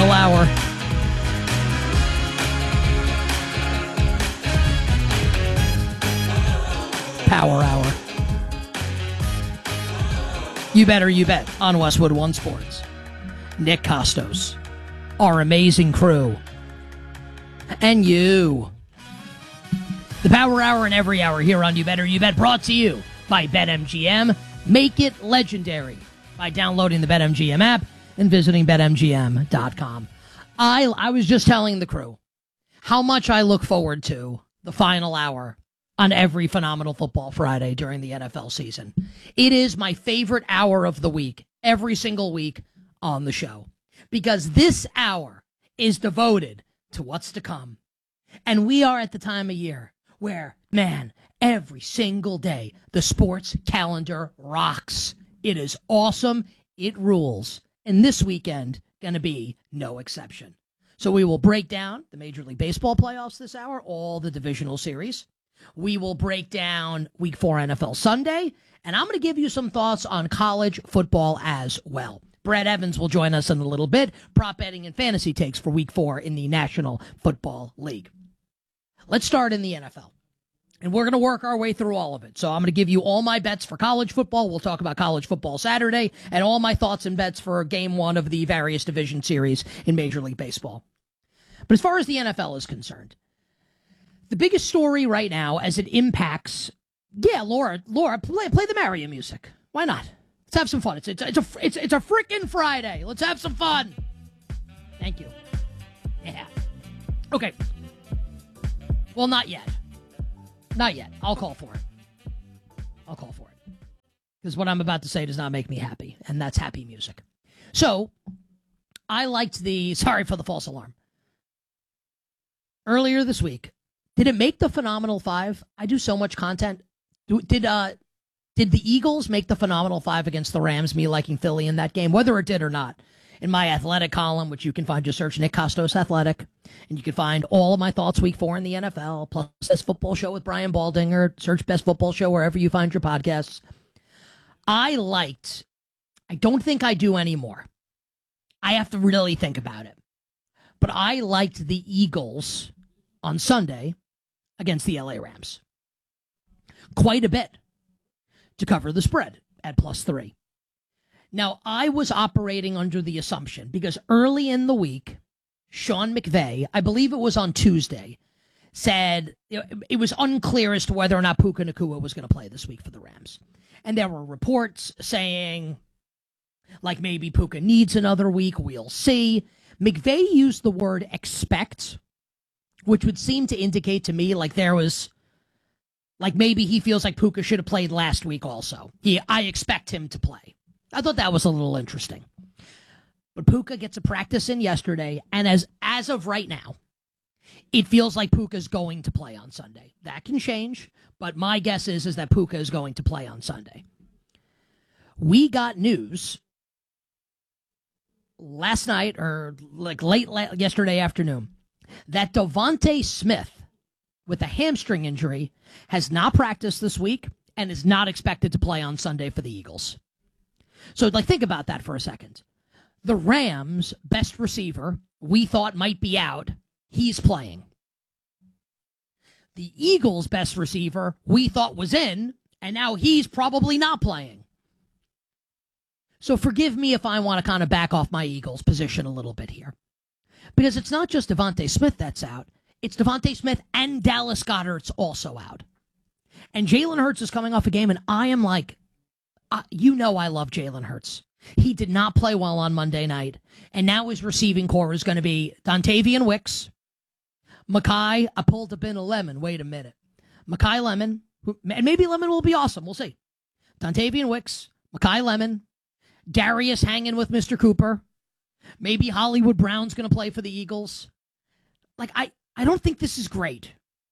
final hour. Power Hour. You bet on Westwood One Sports. Nick Costos, our amazing crew, and you. The Power Hour and every hour here on You Bet, brought to you by BetMGM. Make it legendary by downloading the BetMGM app and visiting BetMGM.com. I was just telling the crew how much I look forward to the final hour on every Phenomenal Football Friday during the NFL season. It is my favorite hour of the week, every single week on the show, because this hour is devoted to what's to come. And we are at the time of year where, man, every single day, the sports calendar rocks. It is awesome. It rules. And this weekend, going to be no exception. So we will break down the Major League Baseball playoffs this hour, all the divisional series. We will break down Week 4 NFL Sunday, and I'm going to give you some thoughts on college football as well. Brad Evans will join us in a little bit, prop betting and fantasy takes for Week 4 in the National Football League. Let's start in the NFL, and we're going to work our way through all of it. So I'm going to give you all my bets for college football. We'll talk about college football Saturday, and all my thoughts and bets for Game 1 of the various division series in Major League Baseball. But as far as the NFL is concerned, the biggest story right now as it impacts, Laura, play the Mario music. Why not? Let's have some fun. It's a freaking Friday. Let's have some fun. Thank you. Yeah. Okay. Well, not yet. Not yet. I'll call for it. Because what I'm about to say does not make me happy, and that's happy music. So, I liked sorry for the false alarm. Earlier this week, did it make the Phenomenal Five? I do so much content. Did the Eagles make the Phenomenal Five against the Rams, me liking Philly in that game? Whether it did or not, in my athletic column, which you can find, just search Nick Costos Athletic, and you can find all of my thoughts Week 4 in the NFL, plus Best Football Show with Brian Baldinger. Search Best Football Show wherever you find your podcasts. I don't think I do anymore. I have to really think about it. But I liked the Eagles on Sunday against the LA Rams quite a bit to cover the spread at +3. Now, I was operating under the assumption, because early in the week, Sean McVay, I believe it was on Tuesday, said it was unclear as to whether or not Puka Nacua was going to play this week for the Rams. And there were reports saying, like, maybe Puka needs another week, we'll see. McVay used the word expect, which would seem to indicate to me like there was, like, maybe he feels like Puka should have played last week also. I expect him to play. I thought that was a little interesting. But Puka gets a practice in yesterday, and as of right now, it feels like Puka's going to play on Sunday. That can change, but my guess is that Puka is going to play on Sunday. We got news last night, or like late yesterday afternoon, that Devontae Smith, with a hamstring injury, has not practiced this week and is not expected to play on Sunday for the Eagles. So, think about that for a second. The Rams' best receiver, we thought might be out, he's playing. The Eagles' best receiver, we thought was in, and now he's probably not playing. So forgive me if I want to kind of back off my Eagles position a little bit here. Because it's not just Devontae Smith that's out. It's Devontae Smith and Dallas Goedert's also out. And Jalen Hurts is coming off a game, and I am like, I love Jalen Hurts. He did not play well on Monday night, and now his receiving core is going to be Dontavian Wicks, Mekhi, I pulled up in a Lemon. Wait a minute. Mekhi Lemon, and maybe Lemon will be awesome. We'll see. Dontavian Wicks, Mekhi Lemon, Darius hanging with Mr. Cooper. Maybe Hollywood Brown's going to play for the Eagles. I don't think this is great.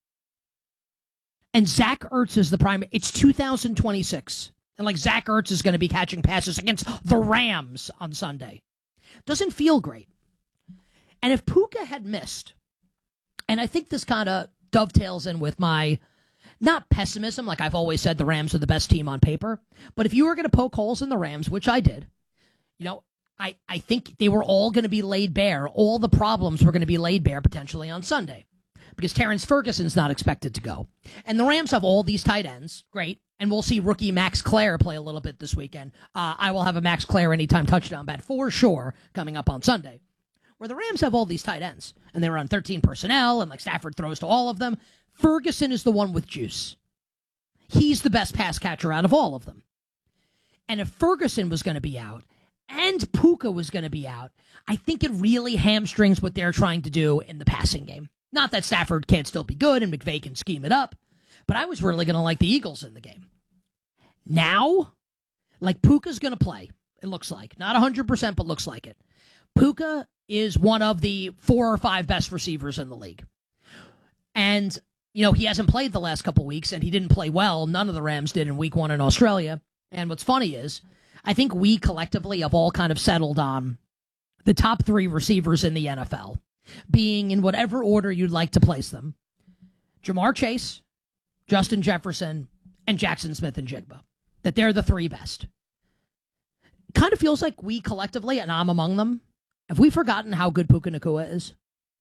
And Zach Ertz is the primary. It's 2026. And Zach Ertz is going to be catching passes against the Rams on Sunday. Doesn't feel great. And if Puka had missed, and I think this kind of dovetails in with my, not pessimism, like I've always said the Rams are the best team on paper, but if you were going to poke holes in the Rams, which I did, I think they were all going to be laid bare. All the problems were going to be laid bare potentially on Sunday because Terrence Ferguson's not expected to go. And the Rams have all these tight ends. Great. And we'll see rookie Max Clare play a little bit this weekend. I will have a Max Clare anytime touchdown bet for sure coming up on Sunday. Where the Rams have all these tight ends and they run 13 personnel and like Stafford throws to all of them. Ferguson is the one with juice. He's the best pass catcher out of all of them. And if Ferguson was going to be out and Puka was going to be out, I think it really hamstrings what they're trying to do in the passing game. Not that Stafford can't still be good and McVay can scheme it up, but I was really going to like the Eagles in the game. Now, like Puka's going to play, it looks like. Not 100%, but looks like it. Puka is one of the 4 or 5 best receivers in the league. And, he hasn't played the last couple weeks, and he didn't play well. None of the Rams did in week 1 in Australia. And what's funny is, I think we collectively have all kind of settled on the top 3 receivers in the NFL, being in whatever order you'd like to place them. Jamar Chase, Justin Jefferson, and Jackson Smith-Njigba. That they're the 3 best. Kind of feels like we collectively, and I'm among them, have we forgotten how good Puka Nacua is?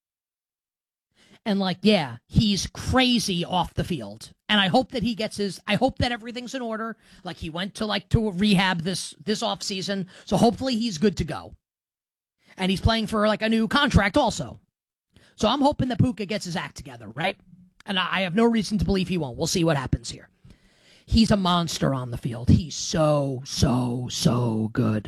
And yeah, he's crazy off the field. And I hope that I hope that everything's in order. Like he went to to a rehab this offseason. So hopefully he's good to go. And he's playing for a new contract also. So I'm hoping that Puka gets his act together, right? And I have no reason to believe he won't. We'll see what happens here. He's a monster on the field. He's so, so, so good.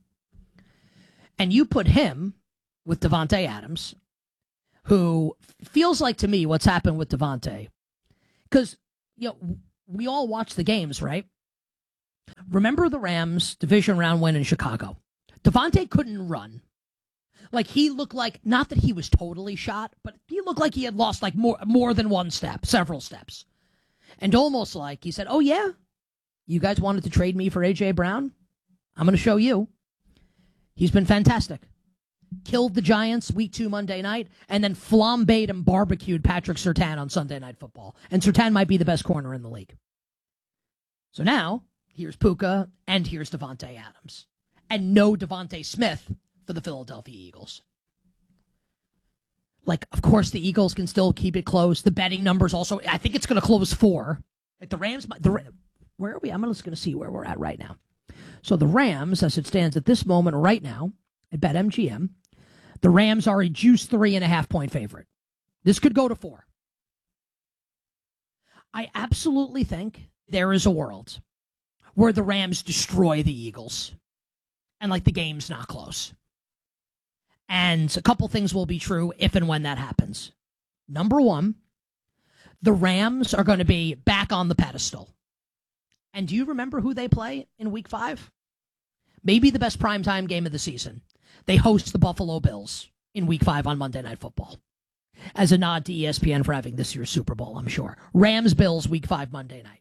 And you put him with Davante Adams, who feels like to me what's happened with Davante. Because, we all watch the games, right? Remember the Rams division round win in Chicago. Davante couldn't run. He looked like, not that he was totally shot, but he looked like he had lost more than one step, several steps. And almost like he said, oh yeah, you guys wanted to trade me for A.J. Brown? I'm going to show you. He's been fantastic. Killed the Giants week 2 Monday night, and then flambéed and barbecued Patrick Surtain on Sunday Night Football. And Surtain might be the best corner in the league. So now, here's Puka, and here's Davante Adams. And no Devontae Smith for the Philadelphia Eagles. Of course, the Eagles can still keep it close. The betting numbers also, I think it's going to close 4. The Rams, where are we? I'm just going to see where we're at right now. So the Rams, as it stands at this moment right now, at BetMGM, the Rams are a juice 3.5 point favorite. This could go to 4. I absolutely think there is a world where the Rams destroy the Eagles and the game's not close. And a couple things will be true if and when that happens. Number 1, the Rams are going to be back on the pedestal. And do you remember who they play in week 5? Maybe the best primetime game of the season. They host the Buffalo Bills in week 5 on Monday Night Football. As a nod to ESPN for having this year's Super Bowl, I'm sure. Rams-Bills week 5 Monday night.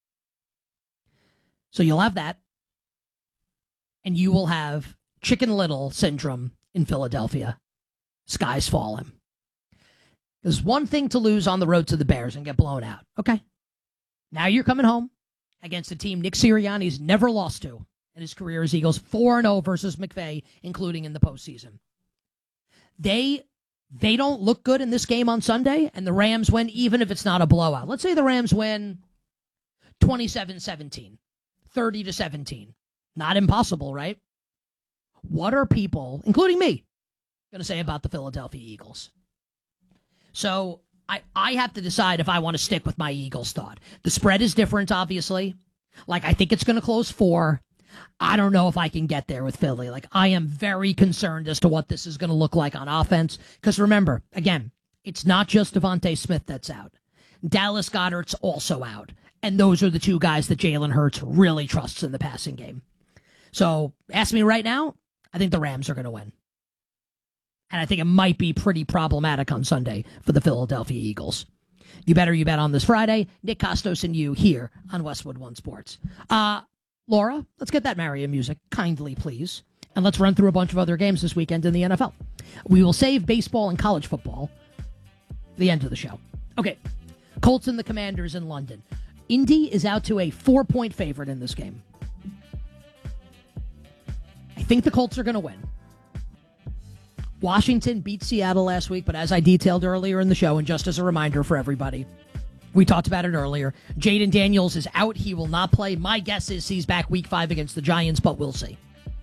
So you'll have that. And you will have Chicken Little syndrome in Philadelphia. Sky's falling. There's one thing to lose on the road to the Bears and get blown out. Okay. Now you're coming home against a team Nick Sirianni's never lost to in his career as Eagles, 4-0 versus McVay, including in the postseason. They don't look good in this game on Sunday, and the Rams win even if it's not a blowout. Let's say the Rams win 27-17, 30-17. Not impossible, right? What are people, including me, going to say about the Philadelphia Eagles? So I have to decide if I want to stick with my Eagles thought. The spread is different, obviously. I think it's going to close 4. I don't know if I can get there with Philly. I am very concerned as to what this is going to look like on offense. Because remember, again, it's not just Devontae Smith that's out. Dallas Goedert's also out. And those are the 2 guys that Jalen Hurts really trusts in the passing game. So, ask me right now, I think the Rams are going to win. And I think it might be pretty problematic on Sunday for the Philadelphia Eagles. You bet on this Friday. Nick Costos and you here on Westwood One Sports. Laura, let's get that Mario music, kindly, please. And let's run through a bunch of other games this weekend in the NFL. We will save baseball and college football for the end of the show. Okay, Colts and the Commanders in London. Indy is out to a 4-point favorite in this game. I think the Colts are going to win. Washington beat Seattle last week, but as I detailed earlier in the show, and just as a reminder for everybody, we talked about it earlier, Jaden Daniels is out. He will not play. My guess is he's back week 5 against the Giants, but we'll see.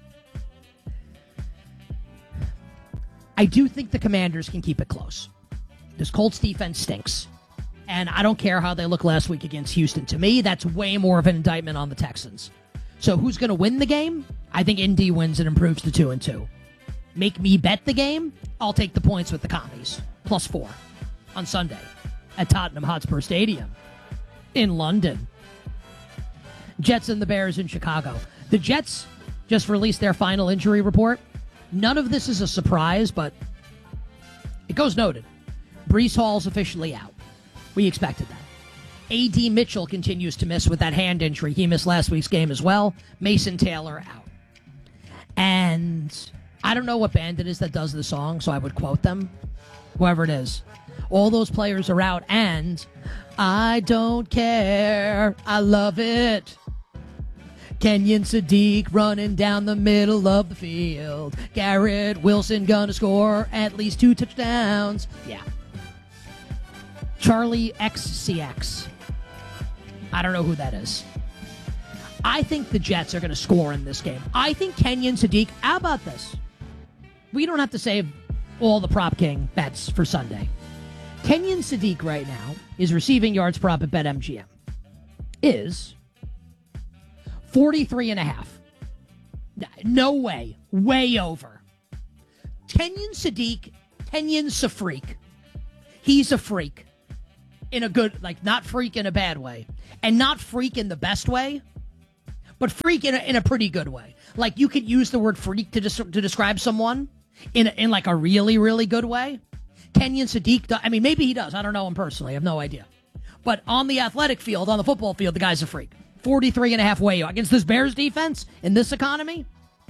I do think the Commanders can keep it close. This Colts defense stinks. And I don't care how they look last week against Houston. To me, that's way more of an indictment on the Texans. So who's going to win the game? I think Indy wins and improves to 2-2. Make me bet the game? I'll take the points with the Commies. +4 on Sunday at Tottenham Hotspur Stadium in London. Jets and the Bears in Chicago. The Jets just released their final injury report. None of this is a surprise, but it goes noted. Breece Hall's officially out. We expected that. A.D. Mitchell continues to miss with that hand injury. He missed last week's game as well. Mason Taylor out. And I don't know what band it is that does the song, so I would quote them. Whoever it is. All those players are out, and I don't care. I love it. Kenyon Sadiq running down the middle of the field. Garrett Wilson gonna score at least 2 touchdowns. Yeah. Charlie XCX. I don't know who that is. I think the Jets are going to score in this game. I think Kenyon Sadiq, how about this? We don't have to save all the Prop King bets for Sunday. Kenyon Sadiq right now is receiving yards prop at BetMGM. Is 43.5. No way. Way over. Kenyon Sadiq, Kenyon's a freak. He's a freak. In a good, like, not freak in a bad way. And not freak in the best way, but freak in a pretty good way. Like, you could use the word freak to describe someone in like a really, really good way. Kenyon Sadiq, I mean, maybe he does. I don't know him personally. I have no idea. But on the athletic field, on the football field, the guy's a freak. 43.5 way against this Bears defense in this economy.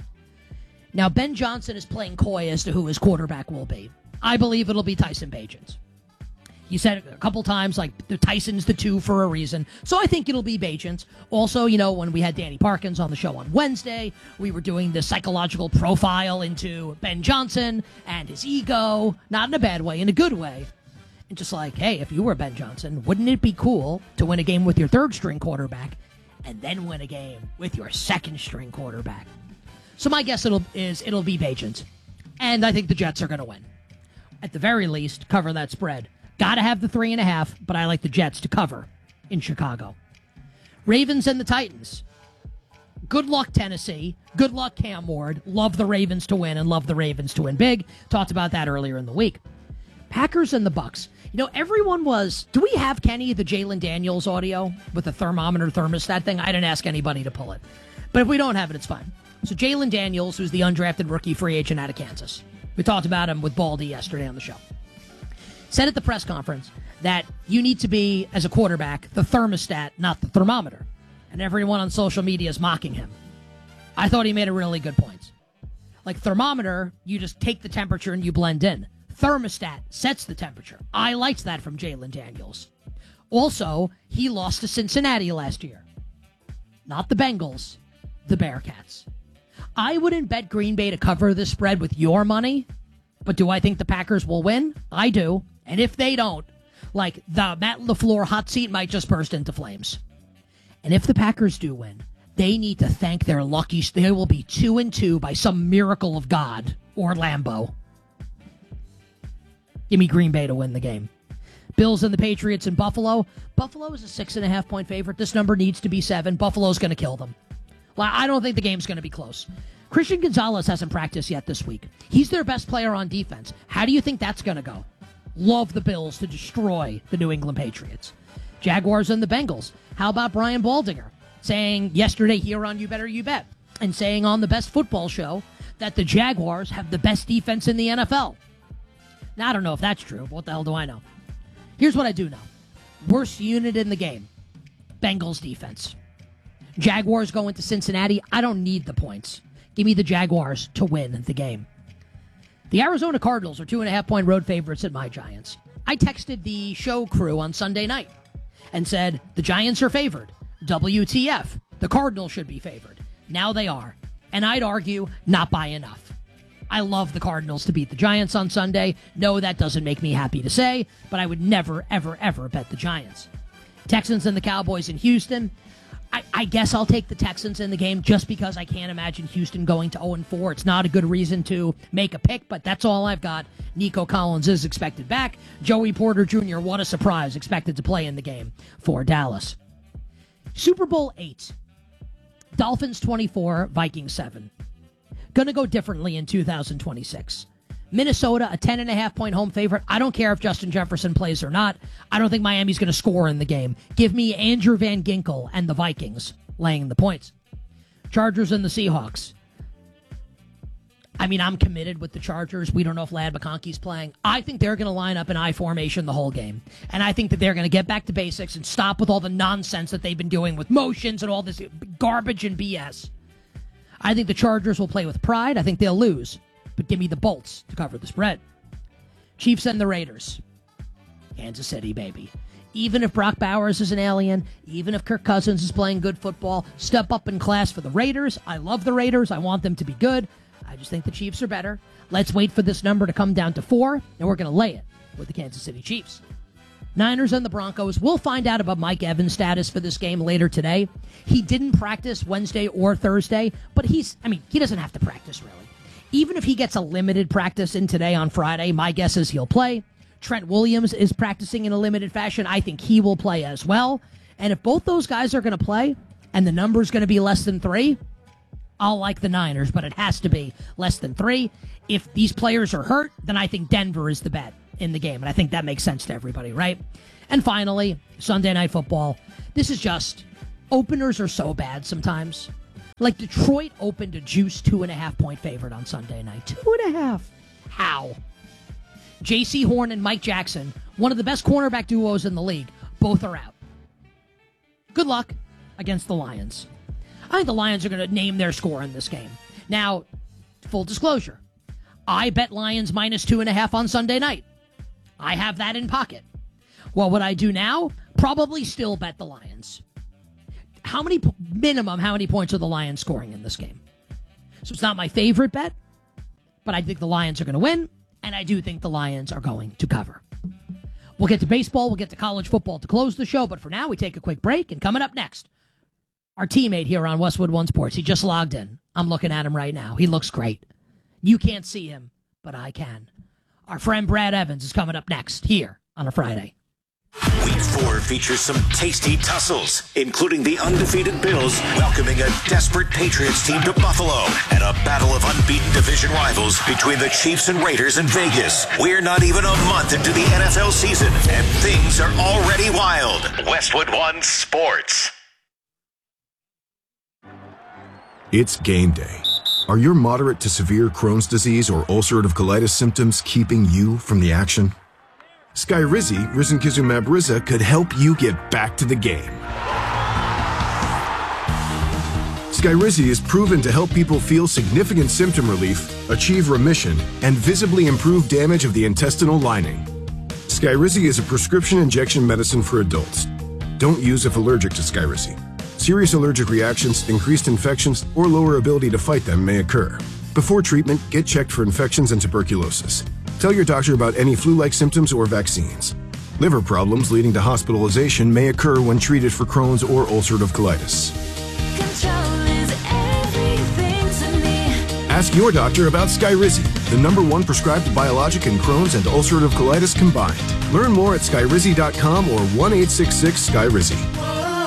Now, Ben Johnson is playing coy as to who his quarterback will be. I believe it'll be Tyson Bagents. You said a couple times, like, Tyson's the 2 for a reason. So I think it'll be Bagents. Also, you know, when we had Danny Parkins on the show on Wednesday, we were doing the psychological profile into Ben Johnson and his ego. Not in a bad way, in a good way. And just like, hey, if you were Ben Johnson, wouldn't it be cool to win a game with your 3rd-string quarterback and then win a game with your 2nd-string quarterback? So my guess it'll be Bagents. And I think the Jets are going to win. At the very least, cover that spread. Got to have the 3.5, but I like the Jets to cover in Chicago. Ravens and the Titans. Good luck, Tennessee. Good luck, Cam Ward. Love the Ravens to win and love the Ravens to win big. Talked about that earlier in the week. Packers and the Bucks. You know, everyone was... Do we have, Kenny, the Jalen Daniels audio with the thermometer thermostat thing? I didn't ask anybody to pull it. But if we don't have it, it's fine. So Jalen Daniels, who's the undrafted rookie free agent out of Kansas. We talked about him with Baldy yesterday on the show. Said at the press conference that you need to be, as a quarterback, the thermostat, not the thermometer. And everyone on social media is mocking him. I thought he made a really good point. Like, thermometer, you just take the temperature and you blend in. Thermostat sets the temperature. I liked that from Jalen Daniels. Also, he lost to Cincinnati last year. Not the Bengals, the Bearcats. I wouldn't bet Green Bay to cover this spread with your money, but do I think the Packers will win? I do. And if they don't, like, the Matt LaFleur hot seat might just burst into flames. And if the Packers do win, they need to thank their lucky... They will be 2-2 by some miracle of God or Lambeau. Give me Green Bay to win the game. Bills and the Patriots in Buffalo. Buffalo is a 6.5-point favorite. This number needs to be 7. Buffalo's going to kill them. Well, I don't think the game's going to be close. Christian Gonzalez hasn't practiced yet this week. He's their best player on defense. How do you think that's going to go? Love the Bills to destroy the New England Patriots. Jaguars and the Bengals. How about Brian Baldinger saying yesterday here on You Better You Bet and saying on the Best Football Show that the Jaguars have the best defense in the NFL? Now, I don't know if that's true, but what the hell do I know? Here's what I do know. Worst unit in the game, Bengals defense. Jaguars go into Cincinnati. I don't need the points. Give me the Jaguars to win the game. The Arizona Cardinals are 2.5-point road favorites at my Giants. I texted the show crew on Sunday night and said, the Giants are favored. WTF. The Cardinals should be favored. Now they are. And I'd argue not by enough. I love the Cardinals to beat the Giants on Sunday. No, that doesn't make me happy to say, but I would never, ever, ever bet the Giants. Texans and the Cowboys in Houston. I guess I'll take the Texans in the game just because I can't imagine Houston going to 0-4. It's not a good reason to make a pick, but that's all I've got. Nico Collins is expected back. Joey Porter Jr., what a surprise, expected to play in the game for Dallas. Super Bowl 8. Dolphins 24, Vikings 7. Gonna go differently in 2026. Minnesota, a 10.5-point home favorite. I don't care if Justin Jefferson plays or not. I don't think Miami's going to score in the game. Give me Andrew Van Ginkel and the Vikings laying the points. Chargers and the Seahawks. I mean, I'm committed with the Chargers. We don't know if Ladd McConkey's playing. I think they're going to line up in I formation the whole game. And I think that they're going to get back to basics and stop with all the nonsense that they've been doing with motions and all this garbage and BS. I think the Chargers will play with pride. I think they'll lose. But give me the Bolts to cover the spread. Chiefs and the Raiders. Kansas City, baby. Even if Brock Bowers is an alien, even if Kirk Cousins is playing good football, step up in class for the Raiders. I love the Raiders. I want them to be good. I just think the Chiefs are better. Let's wait for this number to come down to 4, and we're going to lay it with the Kansas City Chiefs. Niners and the Broncos. We'll find out about Mike Evans' status for this game later today. He didn't practice Wednesday or Thursday, but he doesn't have to practice, really. Even if he gets a limited practice in today on Friday, my guess is he'll play. Trent Williams is practicing in a limited fashion. I think he will play as well. And if both those guys are going to play and the number's going to be less than 3, I'll like the Niners, but it has to be less than 3. If these players are hurt, then I think Denver is the bet in the game. And I think that makes sense to everybody, right? And finally, Sunday Night Football. This is just, openers are so bad sometimes. Like Detroit opened a juice 2.5-point favorite on Sunday night. 2.5. How? J.C. Horn and Mike Jackson, one of the best cornerback duos in the league, both are out. Good luck against the Lions. I think the Lions are going to name their score in this game. Now, full disclosure, I bet Lions minus 2.5 on Sunday night. I have that in pocket. What would I do now? Probably still bet the Lions. How many points are the Lions scoring in this game? So it's not my favorite bet, but I think the Lions are going to win, and I do think the Lions are going to cover. We'll get to baseball, we'll get to college football to close the show, but for now, we take a quick break, and coming up next, our teammate here on Westwood One Sports. He just logged in. I'm looking at him right now. He looks great. You can't see him, but I can. Our friend Brad Evans is coming up next here on a Friday. Week 4 features some tasty tussles, including the undefeated Bills welcoming a desperate Patriots team to Buffalo and a battle of unbeaten division rivals between the Chiefs and Raiders in Vegas. We're not even a month into the NFL season, and things are already wild. Westwood One Sports. It's game day. Are your moderate to severe Crohn's disease or ulcerative colitis symptoms keeping you from the action? Skyrizi, risankizumab Riza, could help you get back to the game. Skyrizi is proven to help people feel significant symptom relief, achieve remission, and visibly improve damage of the intestinal lining. Skyrizi is a prescription injection medicine for adults. Don't use if allergic to Skyrizi. Serious allergic reactions, increased infections, or lower ability to fight them may occur. Before treatment, get checked for infections and tuberculosis. Tell your doctor about any flu-like symptoms or vaccines. Liver problems leading to hospitalization may occur when treated for Crohn's or ulcerative colitis. Control is everything to me. Ask your doctor about Skyrizi, the #1 prescribed biologic in Crohn's and ulcerative colitis combined. Learn more at skyrizi.com or 1-866-SKYRIZI.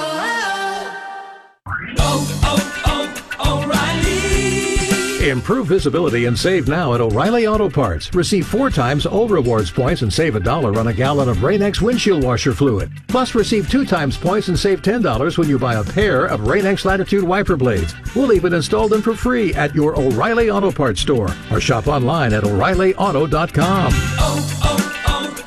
Improve visibility and save now at O'Reilly Auto Parts. Receive 4 times O Rewards points and save $1 on a gallon of Rain-X windshield washer fluid. Plus, receive 2 times points and save $10 when you buy a pair of Rain-X Latitude wiper blades. We'll even install them for free at your O'Reilly Auto Parts store or shop online at O'ReillyAuto.com.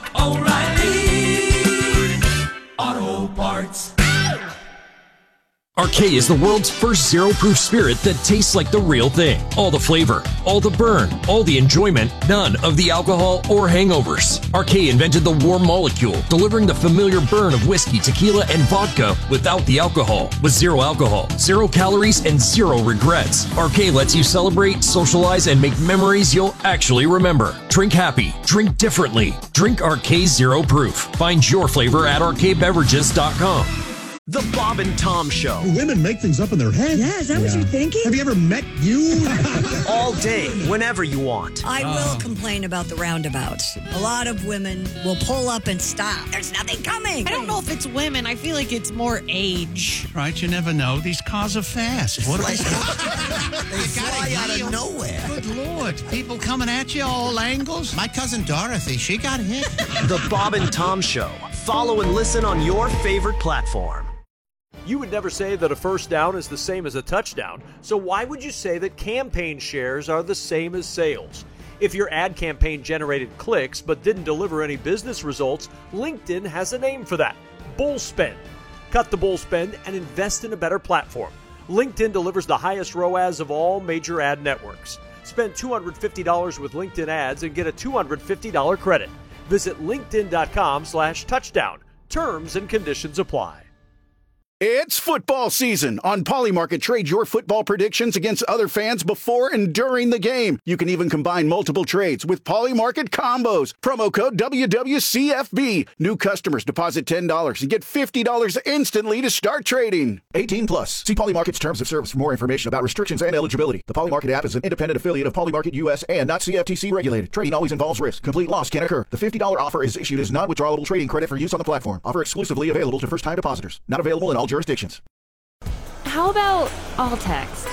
O'Reilly Auto Parts. Arcade is the world's first zero-proof spirit that tastes like the real thing. All the flavor, all the burn, all the enjoyment, none of the alcohol or hangovers. Arcade invented the warm molecule, delivering the familiar burn of whiskey, tequila, and vodka without the alcohol. With zero alcohol, 0 calories, and 0 regrets. Arcade lets you celebrate, socialize, and make memories you'll actually remember. Drink happy, drink differently. Drink Arcade Zero Proof. Find your flavor at arcadebeverages.com. The Bob and Tom Show. Women make things up in their head. Yeah, is that what you're thinking? Have you ever met you? All day, whenever you want. I will complain about the roundabouts. A lot of women will pull up and stop. There's nothing coming. I don't know if it's women. I feel like it's more age. Right, you never know. These cars are fast. What They fly out of nowhere. Good Lord. People coming at you all angles. My cousin Dorothy, she got hit. The Bob and Tom Show. Follow and listen on your favorite platform. You would never say that a first down is the same as a touchdown, so why would you say that campaign shares are the same as sales? If your ad campaign generated clicks but didn't deliver any business results, LinkedIn has a name for that: bull spend. Cut the bull spend and invest in a better platform. LinkedIn delivers the highest ROAS of all major ad networks. Spend $250 with LinkedIn ads and get a $250 credit. Visit linkedin.com/touchdown. Terms and conditions apply. It's football season. On Polymarket, trade your football predictions against other fans before and during the game. You can even combine multiple trades with Polymarket combos. Promo code WWCFB. New customers deposit $10 and get $50 instantly to start trading. 18 plus. See Polymarket's terms of service for more information about restrictions and eligibility. The Polymarket app is an independent affiliate of Polymarket US and not CFTC regulated. Trading always involves risk. Complete loss can occur. The $50 offer is issued as non-withdrawable trading credit for use on the platform. Offer exclusively available to first-time depositors. Not available in all jurisdictions. How about all text?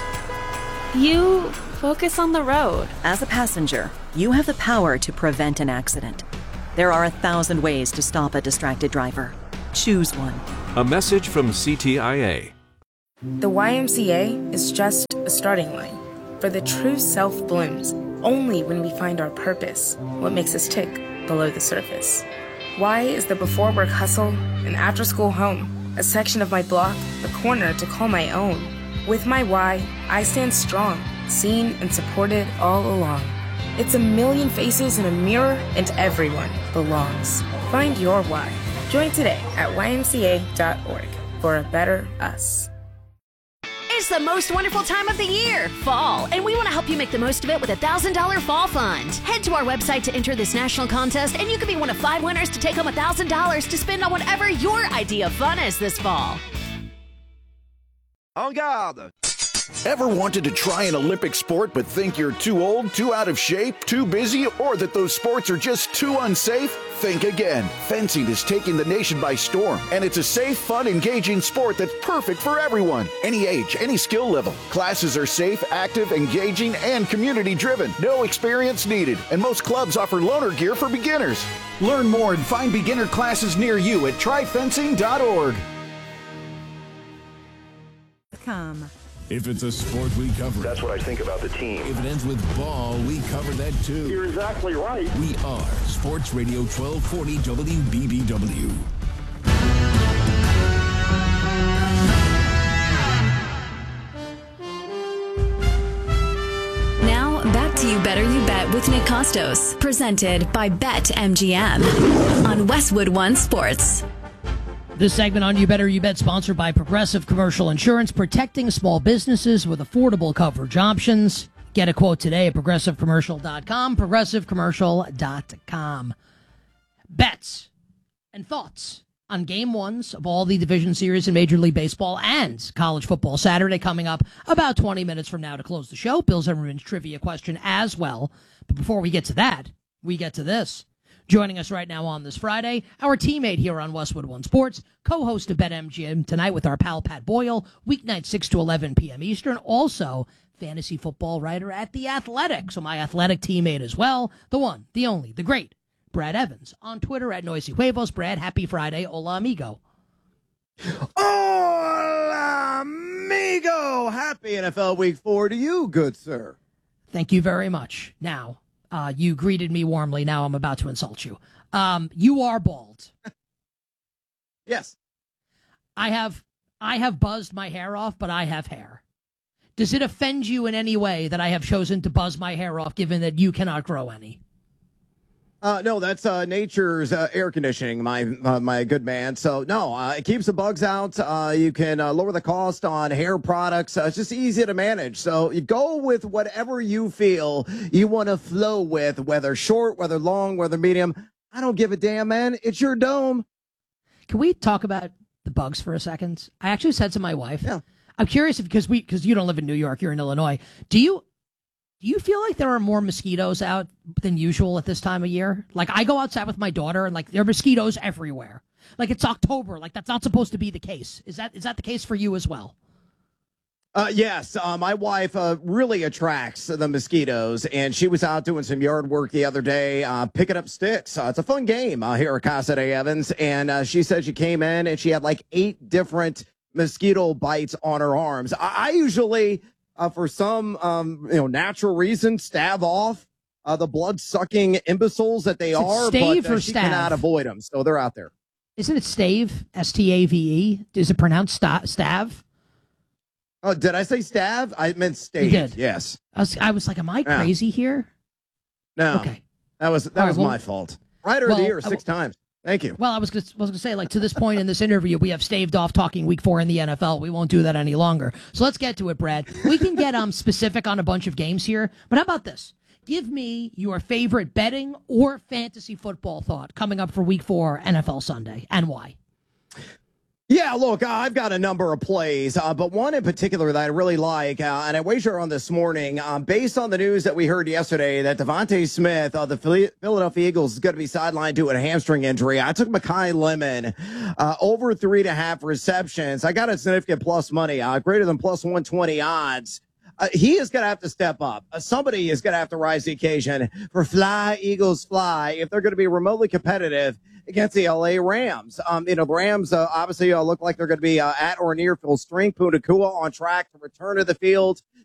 You focus on the road. As a passenger, you have the power to prevent an accident. There are 1,000 ways to stop a distracted driver. Choose one. A message from CTIA. The YMCA is just a starting line, for the true self blooms only when we find our purpose, what makes us tick below the surface. Y is the before work hustle and after school home, a section of my block, a corner to call my own. With my Y, I stand strong, seen and supported all along. It's a million faces in a mirror and everyone belongs. Find your Y. Join today at ymca.org for a better us. It's the most wonderful time of the year, fall, and we want to help you make the most of it with a $1,000 fall fund. Head to our website to enter this national contest, and you could be one of 5 winners to take home $1,000 to spend on whatever your idea of fun is this fall. En garde! Ever wanted to try an Olympic sport but think you're too old, too out of shape, too busy, or that those sports are just too unsafe? Think again. Fencing is taking the nation by storm, and it's a safe, fun, engaging sport that's perfect for everyone. Any age, any skill level. Classes are safe, active, engaging, and community-driven. No experience needed, and most clubs offer loaner gear for beginners. Learn more and find beginner classes near you at tryfencing.org. If it's a sport, we cover it. That's what I think about the team. If it ends with ball, we cover that too. You're exactly right. We are Sports Radio 1240 WBBW. Now, back to You Better You Bet with Nick Costos, presented by BetMGM on Westwood One Sports. This segment on You Better You Bet, sponsored by Progressive Commercial Insurance, protecting small businesses with affordable coverage options. Get a quote today at progressivecommercial.com, progressivecommercial.com. Bets and thoughts on game ones of all the division series in Major League Baseball and college football Saturday coming up about 20 minutes from now to close the show. Bill Zimmerman's trivia question as well. But before we get to that, we get to this. Joining us right now on this Friday, our teammate here on Westwood One Sports, co-host of BetMGM tonight with our pal Pat Boyle, weeknight 6 to 11 p.m. Eastern, also fantasy football writer at The Athletic, so my Athletic teammate as well, the one, the only, the great, Brad Evans, on Twitter at Noisy Huevos. Brad, happy Friday. Hola, amigo. Hola, amigo. Happy NFL Week 4 to you, good sir. Thank you very much. Now, you greeted me warmly. Now I'm about to insult you. You are bald. Yes. I have I have buzzed my hair off, but I have hair. Does it offend you in any way that I have chosen to buzz my hair off, given that you cannot grow any? No, that's nature's air conditioning, my good man. So, no, it keeps the bugs out. You can lower the cost on hair products. It's just easy to manage. So you go with whatever you feel you want to flow with, whether short, whether long, whether medium. I don't give a damn, man. It's your dome. Can we talk about the bugs for a second? I actually said to my wife, yeah. I'm curious because you don't live in New York, you're in Illinois. Do you feel like there are more mosquitoes out than usual at this time of year? Like, I go outside with my daughter, and like there are mosquitoes everywhere. Like, it's October. Like, that's not supposed to be the case. Is that the case for you as well? Yes, my wife really attracts the mosquitoes, and she was out doing some yard work the other day, picking up sticks. It's a fun game here at Casa de Evans, and she said she came in and she had like 8 different mosquito bites on her arms. I usually, for some natural reason, stave off the blood-sucking imbeciles that they are, stave but or she stave? cannot avoid them, so they're out there. Isn't it stave? S-T-A-V-E? Is it pronounced stave? Oh, did I say stave? I meant stave. You did. Yes. I was like, am I crazy here? No. Okay. That was my fault. Writer of the year 6 times. Thank you. Well, I was gonna say, like, to this point in this interview, we have staved off talking week 4 in the NFL. We won't do that any longer. So let's get to it, Brad. We can get specific on a bunch of games here, but how about this? Give me your favorite betting or fantasy football thought coming up for week 4 NFL Sunday, and why. Yeah, look, I've got a number of plays, but one in particular that I really like, and I wager on this morning, based on the news that we heard yesterday that Devontae Smith of the Philadelphia Eagles is going to be sidelined due to a hamstring injury. I took Mekhi Lemon over 3.5 receptions. I got a significant plus money, greater than plus 120 odds. He is going to have to step up. Somebody is going to have to rise to the occasion for Fly, Eagles, Fly if they're going to be remotely competitive against the LA Rams. The Rams obviously look like they're going to be at or near full strength. Puka Nacua on track to return to the field.